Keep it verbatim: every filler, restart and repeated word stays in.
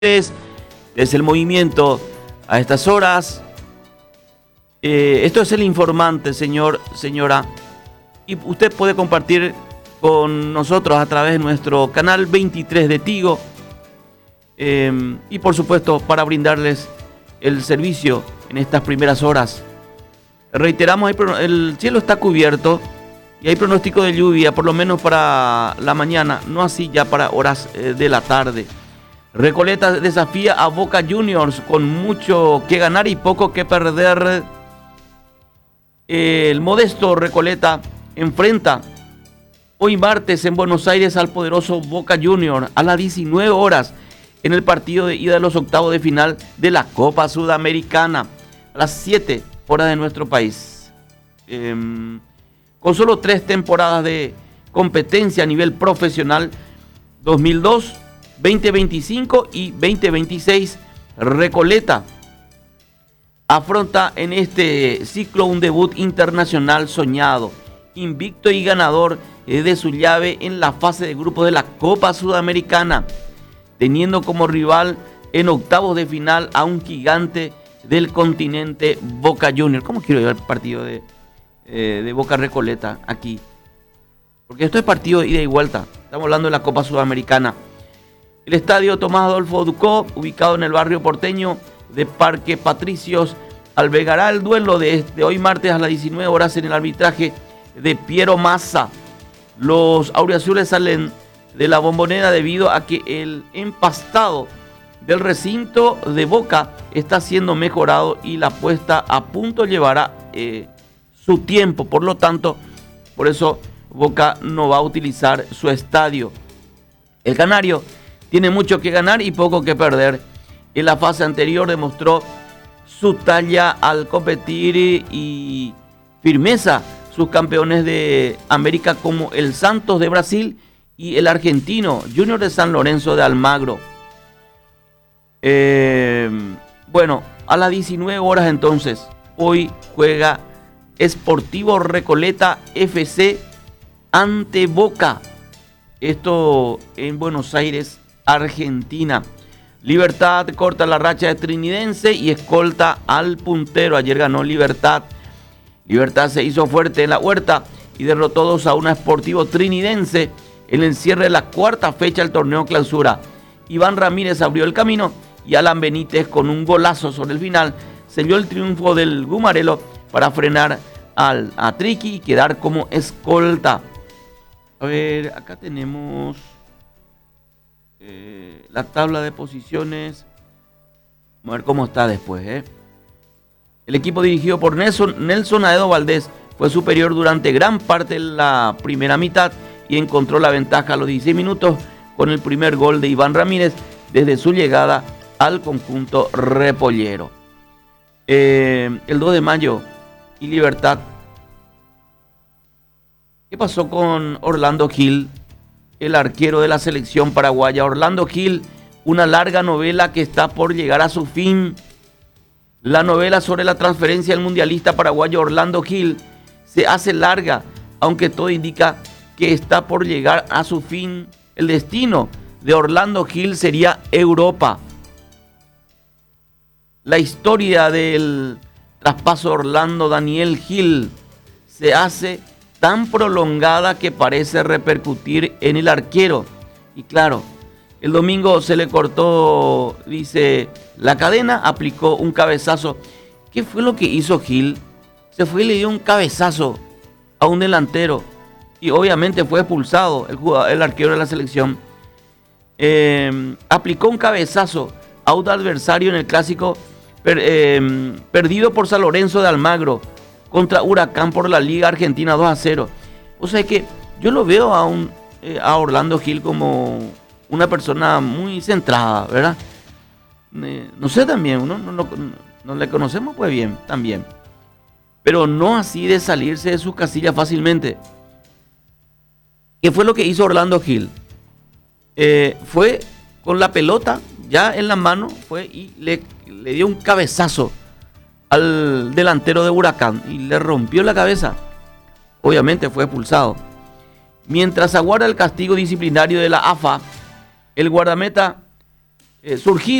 es el movimiento a estas horas. Eh, esto es El Informante, señor, señora. Y usted puede compartir con nosotros a través de nuestro canal veintitrés de Tigo. Eh, y por supuesto, para brindarles el servicio en estas primeras horas. Reiteramos, el cielo está cubierto y hay pronóstico de lluvia, por lo menos para la mañana, no así ya para horas eh, de la tarde. Recoleta desafía a Boca Juniors con mucho que ganar y poco que perder. El modesto Recoleta enfrenta hoy martes en Buenos Aires al poderoso Boca Juniors a las diecinueve horas en el partido de ida de los octavos de final de la Copa Sudamericana a las siete horas de nuestro país. Eh, con solo tres temporadas de competencia a nivel profesional, dos mil dos, veinte veinticinco y veinte veintiséis, Recoleta afronta en este ciclo un debut internacional soñado, invicto y ganador de su llave en la fase de grupos de la Copa Sudamericana, teniendo como rival en octavos de final a un gigante del continente, Boca Juniors. ¿Cómo quiero ver el partido de, eh, de Boca Recoleta aquí? Porque esto es partido de ida y vuelta. Estamos hablando de la Copa Sudamericana. El estadio Tomás Adolfo Ducó, ubicado en el barrio porteño de Parque Patricios, albergará el duelo de este, hoy martes a las diecinueve horas en el arbitraje de Piero Massa. Los auriazules salen de la Bombonera debido a que el empastado del recinto de Boca está siendo mejorado y la puesta a punto llevará eh, su tiempo. Por lo tanto, por eso Boca no va a utilizar su estadio. El canario tiene mucho que ganar y poco que perder. En la fase anterior demostró su talla al competir y firmeza sus campeones de América como el Santos de Brasil y el argentino Junior de San Lorenzo de Almagro. Eh, bueno, a las diecinueve horas entonces, hoy juega Sportivo Recoleta F C ante Boca. Esto en Buenos Aires, Argentina. Libertad corta la racha de Trinidense y escolta al puntero. Ayer ganó Libertad. Libertad se hizo fuerte en la Huerta y derrotó dos a uno a Sportivo Trinidense en el cierre de la cuarta fecha del torneo Clausura. Iván Ramírez abrió el camino y Alan Benítez, con un golazo sobre el final, selló el triunfo del Gumarelo para frenar al, a Triqui y quedar como escolta. A ver, acá tenemos eh, la tabla de posiciones. Vamos a ver cómo está después. ¿eh? El equipo dirigido por Nelson, Nelson Aedo Valdés fue superior durante gran parte de la primera mitad y encontró la ventaja a los dieciséis minutos con el primer gol de Iván Ramírez desde su llegada al conjunto repollero. Eh, el dos de mayo y Libertad. ¿Qué pasó con Orlando Gil, el arquero de la selección paraguaya? Orlando Gil, una larga novela que está por llegar a su fin. La novela sobre la transferencia del mundialista paraguayo Orlando Gil se hace larga, aunque todo indica que está por llegar a su fin. El destino de Orlando Gil sería Europa. La historia del traspaso de Orlando Daniel Gil se hace tan prolongada que parece repercutir en el arquero. Y claro, el domingo se le cortó, dice, la cadena, aplicó un cabezazo. ¿Qué fue lo que hizo Gil? Se fue y le dio un cabezazo a un delantero. Y obviamente fue expulsado el, jugador, el arquero de la selección. Eh, aplicó un cabezazo a un adversario en el clásico per, eh, perdido por San Lorenzo de Almagro contra Huracán por la Liga Argentina dos a cero. O sea que yo lo veo a, un, eh, a Orlando Gil como una persona muy centrada, ¿verdad? Eh, no sé también, uno no, no, no, no le conocemos pues bien, también. Pero no así de salirse de sus casillas fácilmente. ¿Qué fue lo que hizo Orlando Gil? Eh, fue con la pelota ya en la mano, fue y le, le dio un cabezazo al delantero de Huracán y le rompió la cabeza. Obviamente fue expulsado. Mientras aguarda el castigo disciplinario de la A F A, el guardameta eh, surgido